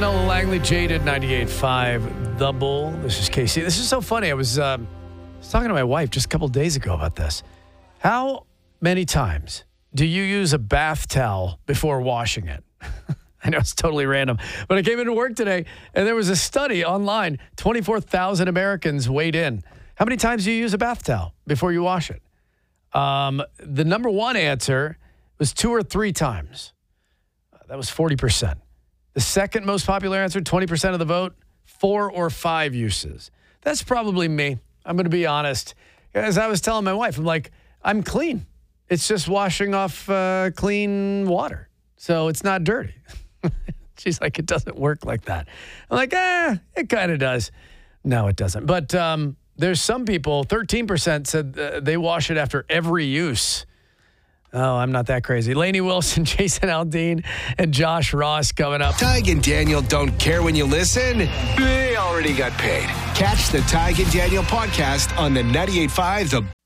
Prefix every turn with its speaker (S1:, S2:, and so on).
S1: Noah Langley, Jaded, 98.5, The Bull. This is Casey. This is so funny. I was talking to my wife just a couple days ago about this. How many times do you use a bath towel before washing it? I know it's totally random, but I came into work today, and there was a study online. 24,000 Americans weighed in. How many times do you use a bath towel before you wash it? The number one answer was 2 or 3 times. That was 40%. The second most popular answer, 20% of the vote, 4 or 5 uses. That's probably me. I'm going to be honest. As I was telling my wife, I'm like, I'm clean. It's just washing off clean water. So it's not dirty. She's like, it doesn't work like that. I'm like, it kind of does. No, it doesn't. But there's some people, 13% said they wash it after every use. Oh, I'm not that crazy. Lainey Wilson, Jason Aldean, and Josh Ross coming up.
S2: Tig and Daniel don't care when you listen. They already got paid. Catch the Tig and Daniel podcast on the 98.5 The